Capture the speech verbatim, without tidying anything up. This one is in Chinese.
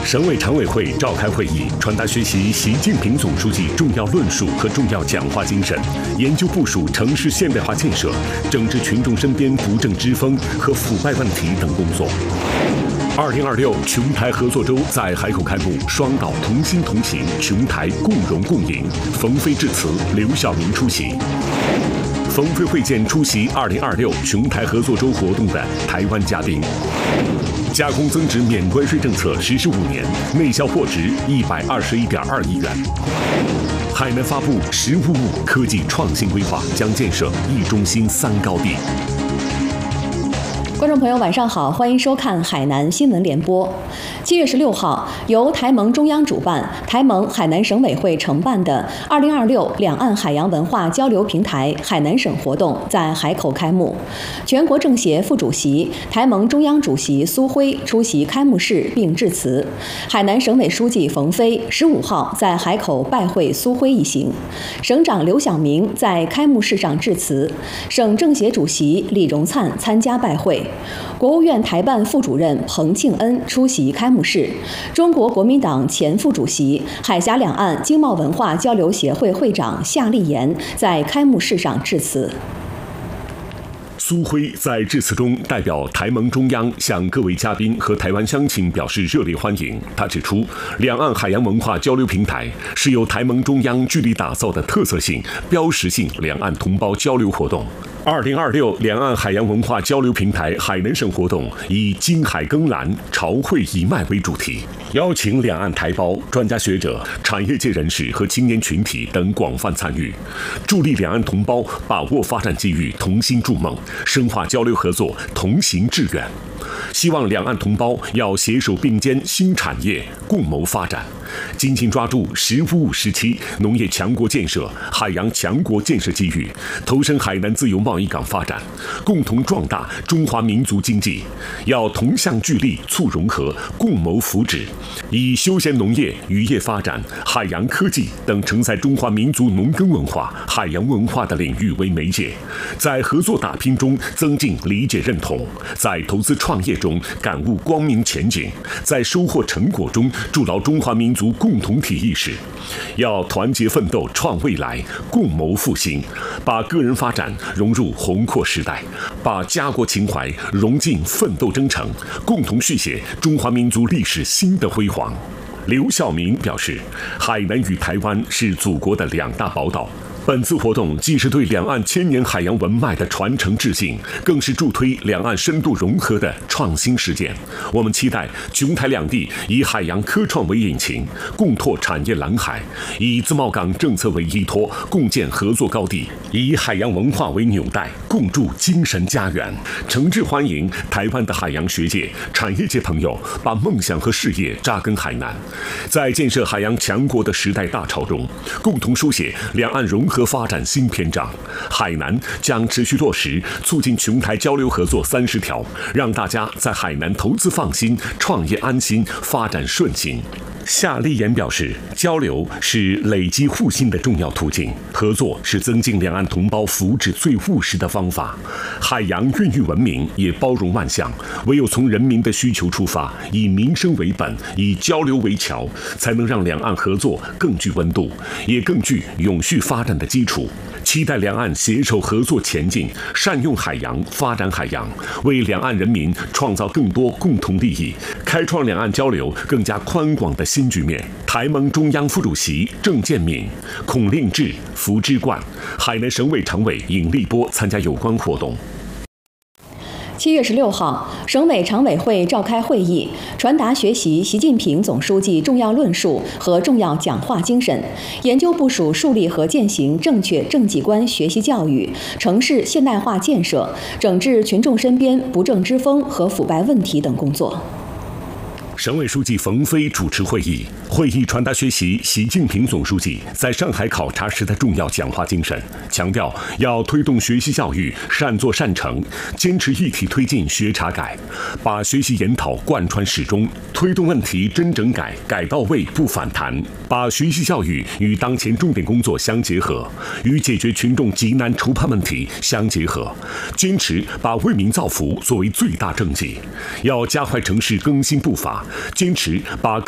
省委常委会召开会议，传达学习习近平总书记重要论述和重要讲话精神，研究部署城市现代化建设，整治群众身边不正之风和腐败问题等工作。二零二六琼台合作周在海口开幕，双岛同心同行，琼台共荣共赢。冯飞致辞，刘晓明出席。冯飞会见出席二零二六琼台合作周活动的台湾嘉宾。加工增值免关税政策实施五年，内销货值一百二十一点二亿元。海南发布“十五五”科技创新规划，将建设一中心三高地。 观众朋友，晚上好，欢迎收看海南新闻联播。七月十六号，由台盟中央主办、台盟海南省委会承办的二零二六两岸海洋文化交流平台海南省活动在海口开幕。全国政协副主席、台盟中央主席苏辉出席开幕式并致辞。海南省委书记冯飞十五号在海口拜会苏辉一行。省长刘晓明在开幕式上致辞。省政协主席李荣灿参加拜会。国务院台办副主任彭庆恩出席开幕式，中国国民党前副主席、海峡两岸经贸文化交流协会会长夏立言在开幕式上致辞。 苏辉在致辞中代表台盟中央向各位嘉宾和台湾乡亲表示热烈欢迎。他指出，两岸海洋文化交流平台是由台盟中央致力打造的特色性、标识性两岸同胞交流活动。二零二六两岸海洋文化交流平台海南省活动以金海更蓝、潮汇一脉为主题，邀请两岸台胞、专家学者、产业界人士和青年群体等广泛参与，助力两岸同胞把握发展机遇，同心筑梦，深化交流合作，同行致远。希望两岸同胞要携手并肩新产业，共谋发展，紧紧抓住“十五五”时期农业强国建设、海洋强国建设机遇，投身海南自由贸易港发展，共同壮大中华民族经济。要同向聚力，促融合，共谋福祉，以休闲农业、渔业发展、海洋科技等承载中华民族农耕文化、海洋文化的领域为媒介，在合作打拼中增进理解认同，在投资创业中感悟光明前景，在收获成果中筑牢中华民族共同体意识。要团结奋斗创未来，共谋复兴，把个人发展融入宏阔时代，把家国情怀融进奋斗征程，共同续写中华民族历史新的辉煌。刘晓明表示，海南与台湾是祖国的两大宝岛。本次活动既是对两岸千年海洋文脉的传承致敬，更是助推两岸深度融合的创新实践。我们期待琼台两地以海洋科创为引擎，共拓产业蓝海；以自贸港政策为依托，共建合作高地；以海洋文化为纽带，共筑精神家园。诚挚欢迎台湾的海洋学界、产业界朋友把梦想和事业扎根海南，在建设海洋强国的时代大潮中，共同书写两岸融合和发展新篇章。海南将持续落实促进琼台交流合作三十条，让大家在海南投资放心、创业安心、发展顺心。夏立言表示，交流是累积互信的重要途径，合作是增进两岸同胞福祉最务实的方法。海洋孕育文明，也包容万象，唯有从人民的需求出发，以民生为本，以交流为桥，才能让两岸合作更具温度，也更具永续发展的基础。期待两岸携手合作前进，善用海洋，发展海洋，为两岸人民创造更多共同利益，开创两岸交流更加宽广的新局面。台盟中央副主席郑建敏、孔令志、福之冠，海南省委常委尹立波参加有关活动。 七月十六号，省委常委会召开会议，传达学习习近平总书记重要论述和重要讲话精神，研究部署树立和践行正确政绩观学习教育，城市现代化建设，整治群众身边不正之风和腐败问题等工作。 省委书记冯飞主持会议，会议传达学习习近平总书记在上海考察时的重要讲话精神，强调要推动学习教育善作善成，坚持一体推进学查改，把学习研讨贯穿始终，推动问题真整改，改到位不反弹，把学习教育与当前重点工作相结合，与解决群众急难愁盼问题相结合，坚持把为民造福作为最大政绩，要加快城市更新步伐，坚持把